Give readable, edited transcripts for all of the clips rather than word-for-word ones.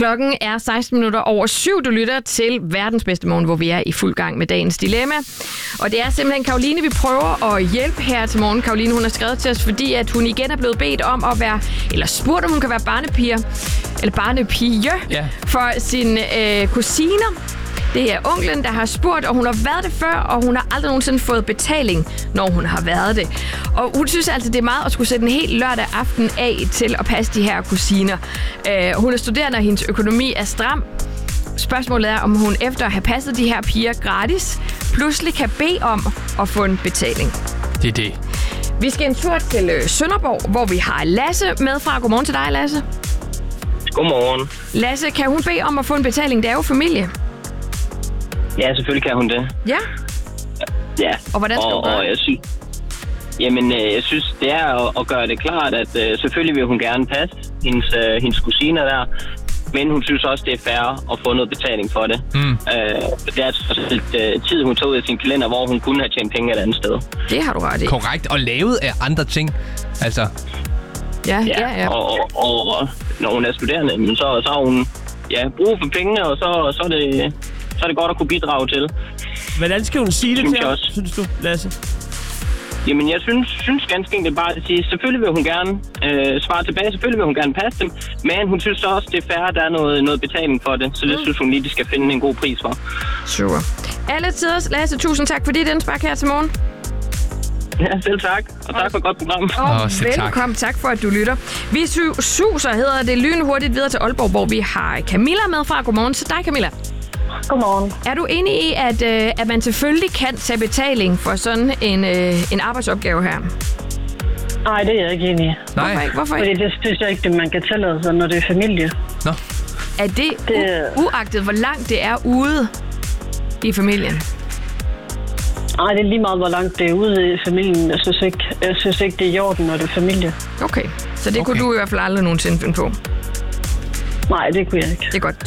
Klokken er 7:16. Du lytter til Verdens Bedste Morgen, hvor vi er i fuld gang med dagens dilemma. Og det er simpelthen Karoline, vi prøver at hjælpe her til morgen. Karoline, hun har skrevet til os, fordi at hun igen er blevet bedt om at være, eller spurgt, om hun kan være barnepige for sine kusiner. Det er onklen, der har spurgt, og hun har været det før, og hun har aldrig nogensinde fået betaling, når hun har været det. Og hun synes altså, det er meget at skulle sætte en helt lørdag aften af til at passe de her kusiner. Hun er studerende, og hendes økonomi er stram. Spørgsmålet er, om hun efter at have passet de her piger gratis, pludselig kan bede om at få en betaling. Det er det. Vi skal en tur til Sønderborg, hvor vi har Lasse med fra. Godmorgen til dig, Lasse. Godmorgen. Lasse, kan hun bede om at få en betaling? Det er jo familie. Ja, selvfølgelig kan hun det. Ja? Ja. Og hvordan skal hun gøre det? Jeg synes, det er at gøre det klart, at selvfølgelig vil hun gerne passe hendes kusiner der, men hun synes også, det er fair at få noget betaling for det. Det er altså tid, hun tog ud af sin kalender, hvor hun kunne have tjent penge et andet sted. Det har du ret i. Korrekt, og lavet af andre ting. Altså. Ja. Og når hun er studerende, så har hun brug for pengene, og så er det godt at kunne bidrage til. Hvordan skal hun sige det til os, synes du, Lasse? Jamen, jeg synes ganske enkelt bare at sige, selvfølgelig vil hun gerne svare tilbage, selvfølgelig vil hun gerne passe dem, men hun synes også, det er fair, at der er noget betaling for det, så det synes hun lige, de skal finde en god pris for. Super. Alle tiders, Lasse, tusind tak for dit indspark her til morgen. Ja, selv tak. Og tak for et godt program. Og velkommen. Tak for, at du lytter. Vi suser, hedder det, lynhurtigt videre til Aalborg, hvor vi har Camilla med fra. Godmorgen til dig, Camilla. Godmorgen. Er du enig i, at man selvfølgelig kan tage betaling for sådan en arbejdsopgave her? Nej, det er jeg ikke enig i. Nej. Hvorfor ikke? Fordi det synes jeg ikke, man kan tillade sig, når det er familie. Nå. Er det uagtet, hvor langt det er ude i familien? Nej, det er lige meget, hvor langt det er ude i familien. Jeg synes ikke det er i orden, når det er familie. Okay, så det kunne du i hvert fald aldrig nogensinde finde på? Nej, det kunne jeg ikke. Det er godt.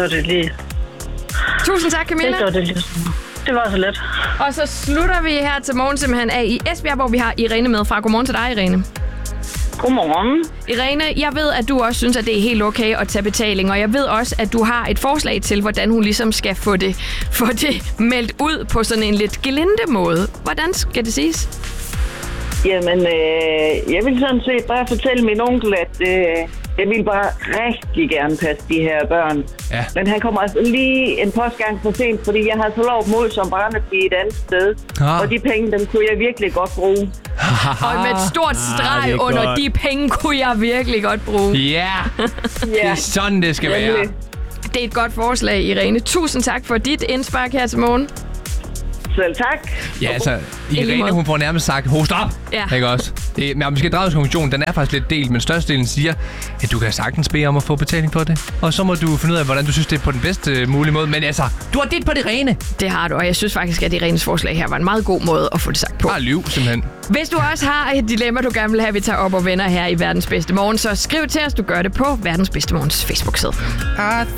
Tusind tak, Camilla. Det var så let. Og så slutter vi her til morgen simpelthen af i Esbjerg, hvor vi har Irene med fra. Godmorgen til dig, Irene. Godmorgen. Irene, jeg ved, at du også synes, at det er helt okay at tage betaling, og jeg ved også, at du har et forslag til, hvordan hun ligesom skal få det meldt ud på sådan en lidt gelinde måde. Hvordan skal det siges? Jamen, jeg vil sådan set bare fortælle min onkel, at jeg vil bare rigtig gerne passe de her børn. Ja. Men han kommer altså lige en postgang for sent, fordi jeg har så lov mål som barnepige et andet sted. Og de penge, dem kunne jeg virkelig godt bruge. Og med et stort streg under godt. De penge kunne jeg virkelig godt bruge. Ja, det er sådan, det skal være. Det er et godt forslag, Irene. Tusind tak for dit indspark her til morgen. Selv tak. Ja, altså, Irene, hun får nærmest sagt, host op! Ja. Ikke også? Men måske drage konklusionen, den er faktisk lidt delt, men størstedelen siger, at du kan sagtens bede om at få betaling for det. Og så må du finde ud af, hvordan du synes, det er på den bedste mulige måde. Men altså, du har dit på det rene. Det har du, og jeg synes faktisk, at Irenes forslag her var en meget god måde at få det sagt på. Bare lyv, simpelthen. Hvis du også har et dilemma, du gerne vil have, vi tager op og vender her i Verdens Bedste Morgen, så skriv til os, du gør det på Verdens Bedste Morgens Facebook-side.